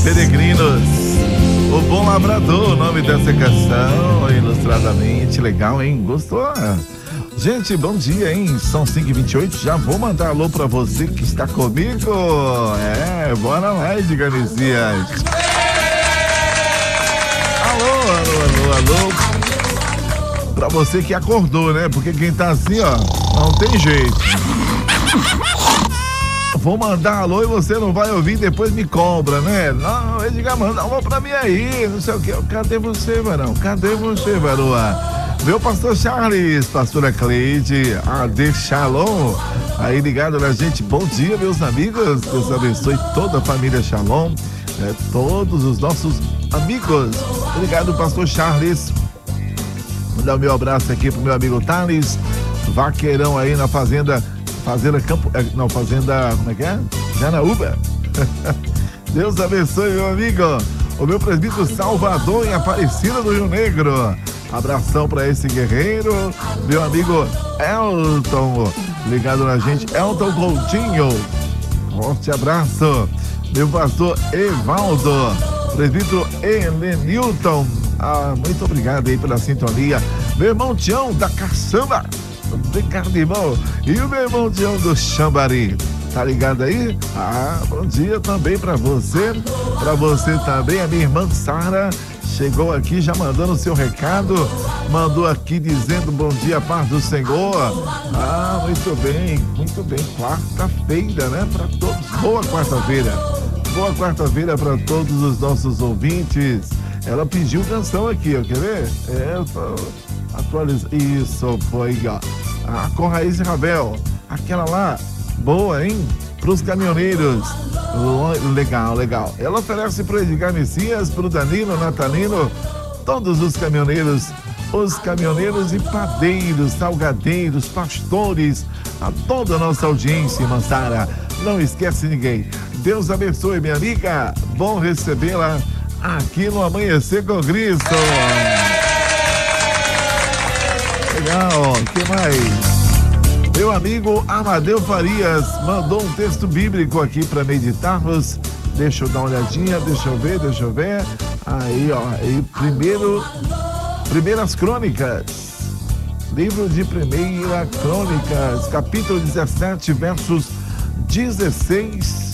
Peregrinos, o Bom Lavrador, o nome dessa canção, ilustradamente, legal, hein? Gostou? Gente, bom dia, hein? São 5h28, já vou mandar alô pra você que está comigo. Bora lá, Edgar Messias. Alô. Pra você que acordou, né? Porque quem tá assim, ó, não tem jeito. Vou mandar alô e você não vai ouvir, depois me cobra, né? Não, Edgar, manda alô pra mim aí, não sei o que. Cadê você, varão? Cadê você, varoa? Meu pastor Charles, pastora Cleide, de Shalom, aí ligado na gente. Bom dia, meus amigos. Deus abençoe toda a família Shalom, todos os nossos amigos. Obrigado, pastor Charles. Vou dar o meu abraço aqui pro meu amigo Thales, vaqueirão aí na fazenda Campo, como é que é? Janaúba. Deus abençoe, meu amigo. O meu presbítero Salvador em Aparecida do Rio Negro. Abração para esse guerreiro, meu amigo Elton, ligado na gente, Elton Coutinho. Forte abraço. Meu pastor Evaldo, presbítero Elenilton. Muito obrigado aí pela sintonia. Meu irmão Tião da Caçamba. Obrigado, irmão. E o meu irmão Tião do Xambari. Tá ligado aí? Bom dia também pra você. Pra você também, a minha irmã Sara chegou aqui já mandando o seu recado. Mandou aqui dizendo bom dia, paz do Senhor. Muito bem. Quarta-feira, né? Pra todos. Boa quarta-feira. Boa quarta-feira pra todos os nossos ouvintes. Ela pediu canção aqui, ó. Quer ver? Eu tô atualizando. Isso, foi, ó. A Corraiz Ravel. Aquela lá. Boa, hein? Para os caminhoneiros. Legal. Ela oferece para o Edgar Messias, para o Danilo, Natalino, todos os caminhoneiros e padeiros, salgadeiros, pastores, a toda a nossa audiência, irmã Sara. Não esquece ninguém. Deus abençoe, minha amiga. Bom recebê-la aqui no Amanhecer com Cristo. Legal. O que mais? Meu amigo Amadeu Farias mandou um texto bíblico aqui para meditarmos. Deixa eu dar uma olhadinha, deixa eu ver. Aí, ó, Primeiras Crônicas. Livro de Primeira Crônicas, capítulo 17, versos 16